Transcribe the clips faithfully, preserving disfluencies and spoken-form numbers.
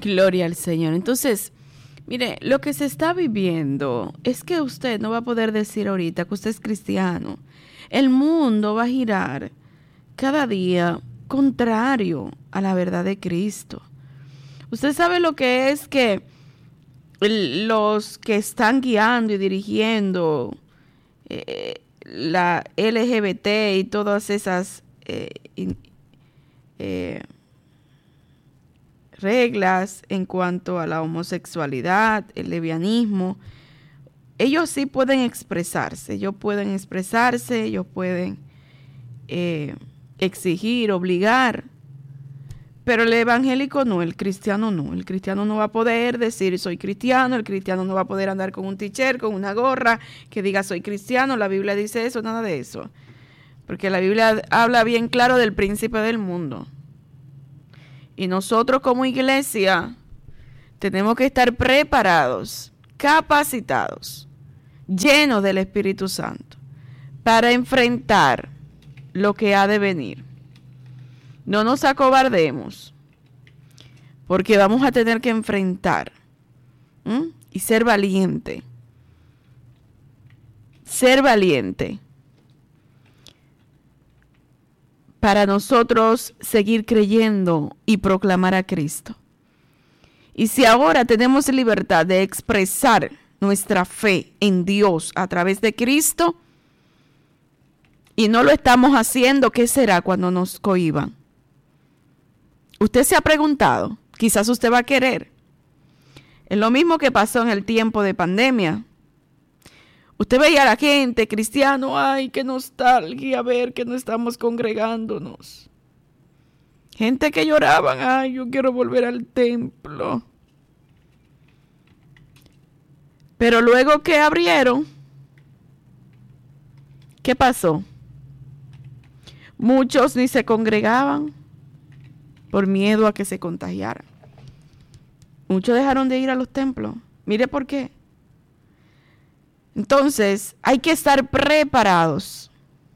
Gloria al Señor. Entonces, mire, lo que se está viviendo es que usted no va a poder decir ahorita que usted es cristiano. El mundo va a girar cada día contrario a la verdad de Cristo. Usted sabe lo que es que los que están guiando y dirigiendo eh, la L G B T y todas esas eh, in, eh, reglas en cuanto a la homosexualidad, el lesbianismo, ellos sí pueden expresarse, ellos pueden expresarse, ellos pueden eh, exigir, obligar, pero el evangélico no, el cristiano no, el cristiano no va a poder decir soy cristiano, el cristiano no va a poder andar con un t-shirt, con una gorra que diga soy cristiano, la Biblia dice eso, nada de eso, porque la Biblia habla bien claro del príncipe del mundo. Y nosotros como iglesia tenemos que estar preparados, capacitados, llenos del Espíritu Santo para enfrentar lo que ha de venir. No nos acobardemos, porque vamos a tener que enfrentar ¿m? y ser valiente. Ser valiente. Para nosotros seguir creyendo y proclamar a Cristo. Y si ahora tenemos libertad de expresar nuestra fe en Dios a través de Cristo, y no lo estamos haciendo, ¿qué será cuando nos cohíban? Usted se ha preguntado, quizás usted va a querer. Es lo mismo que pasó en el tiempo de pandemia. Usted veía a la gente, cristiano, ay, qué nostalgia ver que no estamos congregándonos. Gente que lloraban, ay, yo quiero volver al templo. Pero luego que abrieron, ¿qué pasó? Muchos ni se congregaban por miedo a que se contagiaran. Muchos dejaron de ir a los templos. Mire por qué. Entonces, hay que estar preparados.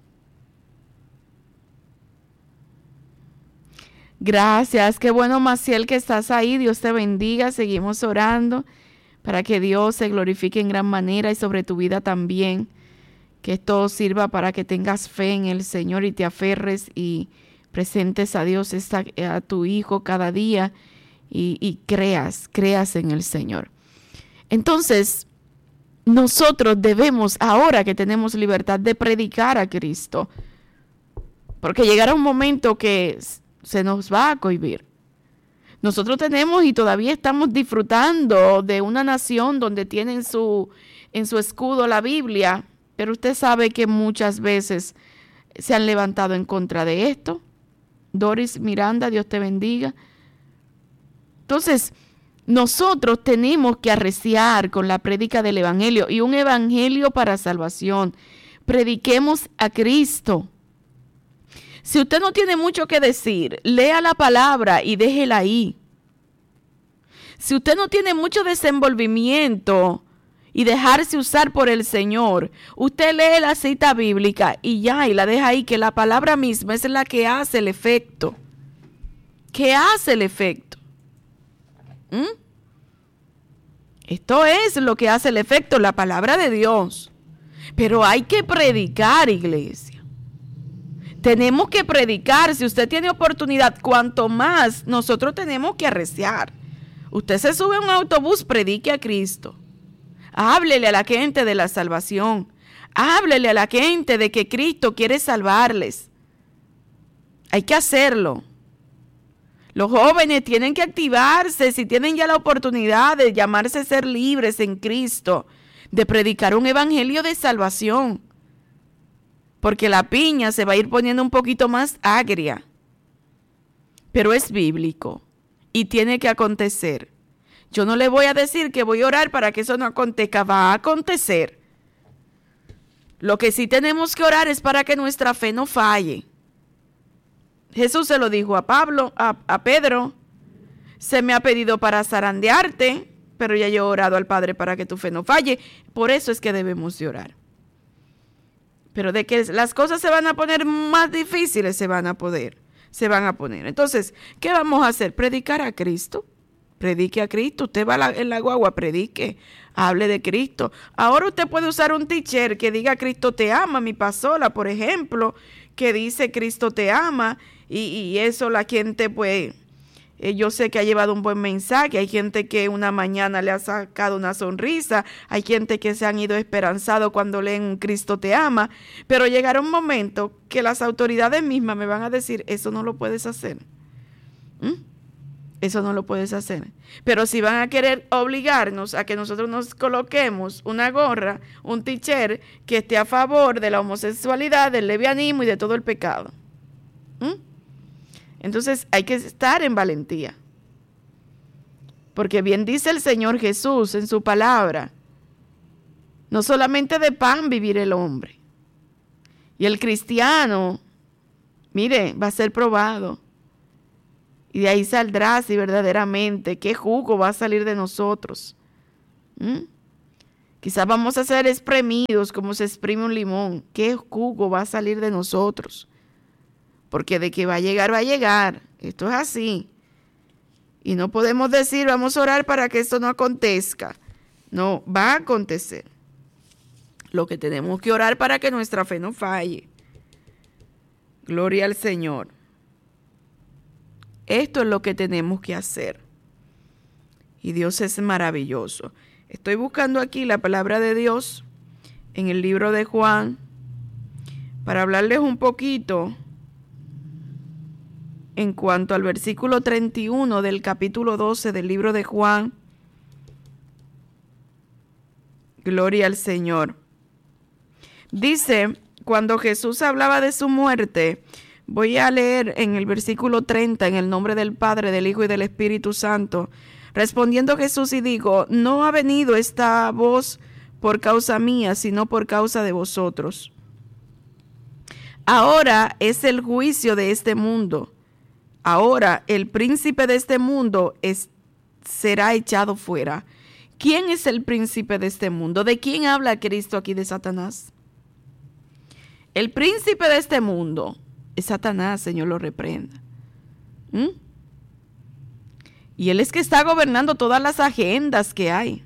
Gracias, qué bueno, Maciel, que estás ahí. Dios te bendiga. Seguimos orando para que Dios se glorifique en gran manera y sobre tu vida también. Que esto sirva para que tengas fe en el Señor y te aferres y presentes a Dios, esta, a tu Hijo cada día y, y creas, creas en el Señor. Entonces, nosotros debemos, ahora que tenemos libertad, de predicar a Cristo, porque llegará un momento que se nos va a cohibir. Nosotros tenemos y todavía estamos disfrutando de una nación donde tienen su, en su escudo la Biblia, pero usted sabe que muchas veces se han levantado en contra de esto. Doris Miranda, Dios te bendiga. Entonces, nosotros tenemos que arreciar con la prédica del evangelio y un evangelio para salvación. Prediquemos a Cristo. Si usted no tiene mucho que decir, lea la palabra y déjela ahí. Si usted no tiene mucho desenvolvimiento y dejarse usar por el Señor, usted lee la cita bíblica y ya, y la deja ahí, que la palabra misma es la que hace el efecto. ¿Qué hace el efecto? ¿Mm? Esto es lo que hace el efecto, la palabra de Dios. Pero hay que predicar, iglesia. Tenemos que predicar. Si usted tiene oportunidad, cuanto más nosotros tenemos que arreciar. Usted se sube a un autobús, predique a Cristo. Háblele a la gente de la salvación. Háblele a la gente de que Cristo quiere salvarles. Hay que hacerlo. Los jóvenes tienen que activarse si tienen ya la oportunidad de llamarse ser libres en Cristo, de predicar un evangelio de salvación. Porque la piña se va a ir poniendo un poquito más agria. Pero es bíblico y tiene que acontecer. Yo no le voy a decir que voy a orar para que eso no acontezca, va a acontecer. Lo que sí tenemos que orar es para que nuestra fe no falle. Jesús se lo dijo a Pablo, a, a Pedro, se me ha pedido para zarandearte, pero ya yo he orado al Padre para que tu fe no falle. Por eso es que debemos de orar. Pero de que las cosas se van a poner más difíciles, se van a poder, se van a poner. Entonces, ¿qué vamos a hacer? Predicar a Cristo. predique a Cristo. Usted va a la, en la guagua, predique, hable de Cristo. Ahora usted puede usar un teacher que diga Cristo te ama, mi pasola, por ejemplo, que dice Cristo te ama, y, y eso la gente pues... Yo sé que ha llevado un buen mensaje. Hay gente que una mañana le ha sacado una sonrisa. Hay gente que se han ido esperanzados cuando leen un Cristo te ama. Pero llegará un momento que las autoridades mismas me van a decir, eso no lo puedes hacer. ¿Mm? Eso no lo puedes hacer. Pero si van a querer obligarnos a que nosotros nos coloquemos una gorra, un t-shirt que esté a favor de la homosexualidad, del lesbianismo y de todo el pecado. ¿Mm? Entonces hay que estar en valentía. Porque bien dice el Señor Jesús en su palabra, no solamente de pan vivir el hombre. Y el cristiano, mire, va a ser probado. Y de ahí saldrá si verdaderamente qué jugo va a salir de nosotros. ¿Mm? Quizás vamos a ser espremidos como se exprime un limón. ¿Qué jugo va a salir de nosotros? Porque de que va a llegar, va a llegar. Esto es así. Y no podemos decir, vamos a orar para que esto no acontezca. No, va a acontecer. Lo que tenemos que orar para que nuestra fe no falle. Gloria al Señor. Esto es lo que tenemos que hacer. Y Dios es maravilloso. Estoy buscando aquí la palabra de Dios en el libro de Juan para hablarles un poquito en cuanto al versículo treinta y uno del capítulo doce del libro de Juan. Gloria al Señor. Dice, cuando Jesús hablaba de su muerte, voy a leer en el versículo treinta, en el nombre del Padre, del Hijo y del Espíritu Santo. Respondiendo Jesús y dijo, no ha venido esta voz por causa mía, sino por causa de vosotros. Ahora es el juicio de este mundo. Ahora el príncipe de este mundo es, será echado fuera. ¿Quién es el príncipe de este mundo? ¿De quién habla Cristo aquí? ¿De Satanás? El príncipe de este mundo es Satanás, Señor lo reprenda. ¿Mm? Y él es que está gobernando todas las agendas que hay.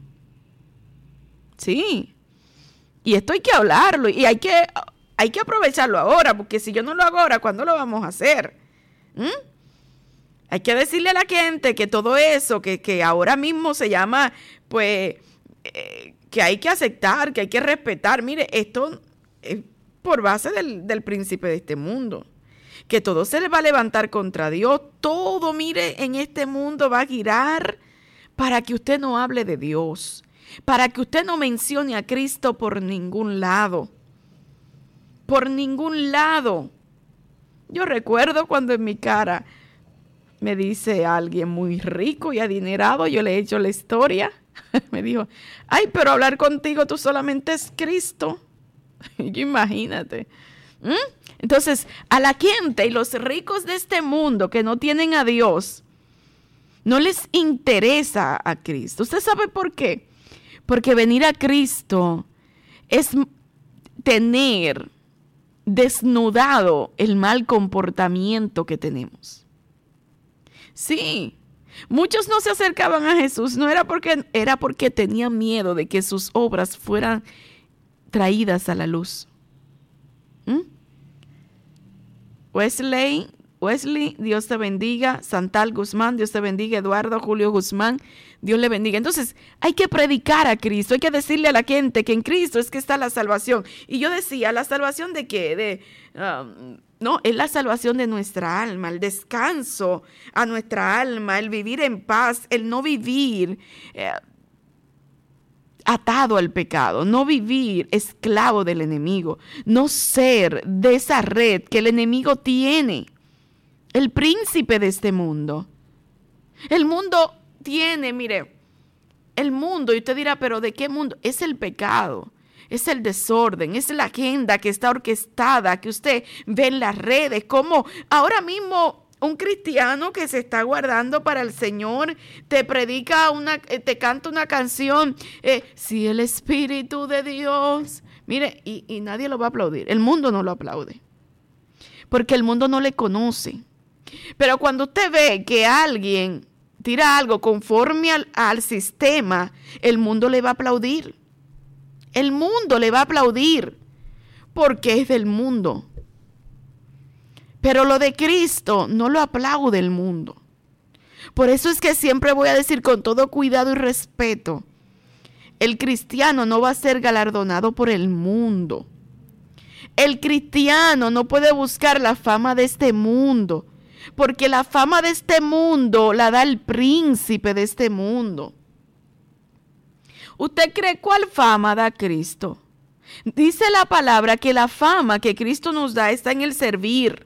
Sí. Y esto hay que hablarlo y hay que, hay que aprovecharlo ahora, porque si yo no lo hago ahora, ¿cuándo lo vamos a hacer? ¿Mm? Hay que decirle a la gente que todo eso, que, que ahora mismo se llama, pues, eh, que hay que aceptar, que hay que respetar. Mire, esto es por base del, del príncipe de este mundo. Que todo se le va a levantar contra Dios. Todo, mire, en este mundo va a girar para que usted no hable de Dios. Para que usted no mencione a Cristo por ningún lado. Por ningún lado. Yo recuerdo cuando en mi cara me dice alguien muy rico y adinerado, yo le he hecho la historia. Me dijo, ay, pero hablar contigo tú solamente es Cristo. Y yo imagínate. ¿Mm? Entonces, a la gente y los ricos de este mundo que no tienen a Dios, no les interesa a Cristo. ¿Usted sabe por qué? Porque venir a Cristo es tener desnudado el mal comportamiento que tenemos. Sí, muchos no se acercaban a Jesús, no era porque, era porque tenían miedo de que sus obras fueran traídas a la luz. ¿Mm? Wesley, Wesley, Dios te bendiga. Santal Guzmán, Dios te bendiga. Eduardo Julio Guzmán, Dios le bendiga. Entonces, hay que predicar a Cristo, hay que decirle a la gente que en Cristo es que está la salvación. Y yo decía, ¿la salvación de qué? De, um, no, es la salvación de nuestra alma, el descanso a nuestra alma, el vivir en paz, el no vivir eh, atado al pecado, no vivir esclavo del enemigo, no ser de esa red que el enemigo tiene, el príncipe de este mundo. El mundo tiene, mire, el mundo, y usted dirá, pero ¿de qué mundo? Es el pecado, es el desorden, es la agenda que está orquestada, que usted ve en las redes, como ahora mismo un cristiano que se está guardando para el Señor te predica una, te canta una canción, eh, si el Espíritu de Dios, mire, y, y nadie lo va a aplaudir, el mundo no lo aplaude, porque el mundo no le conoce. Pero cuando usted ve que alguien tira algo conforme al, al sistema, el mundo le va a aplaudir. El mundo le va a aplaudir porque es del mundo. Pero lo de Cristo no lo aplaude el mundo. Por eso es que siempre voy a decir con todo cuidado y respeto, el cristiano no va a ser galardonado por el mundo. El cristiano no puede buscar la fama de este mundo, porque la fama de este mundo la da el príncipe de este mundo. ¿Usted cree cuál fama da Cristo? Dice la palabra que la fama que Cristo nos da está en el servir,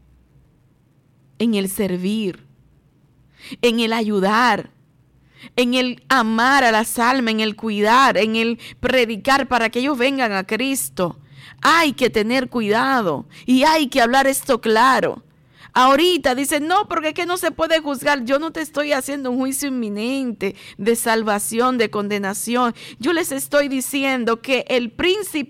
en el servir, en el ayudar, en el amar a las almas, en el cuidar, en el predicar para que ellos vengan a Cristo. Hay que tener cuidado y hay que hablar esto claro. Ahorita dicen, no, porque es que no se puede juzgar. Yo no te estoy haciendo un juicio inminente de salvación, de condenación. Yo les estoy diciendo que el príncipe